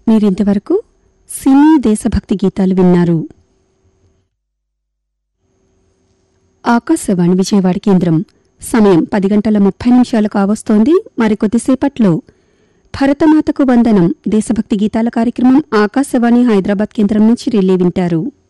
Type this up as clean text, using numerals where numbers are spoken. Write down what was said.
మీరింతవరకు సినీ దేశభక్తి గీతాలు విన్నారు. ఆకాశవాణి విజయవాడ కేంద్రం. సమయం 10:30 కావస్తోంది. మరికొద్దిసేపట్లో భరతమాతకు వందనం దేశభక్తి గీతాల కార్యక్రమం ఆకాశవాణి హైదరాబాద్ కేంద్రం నుంచి రిలే వింటారు.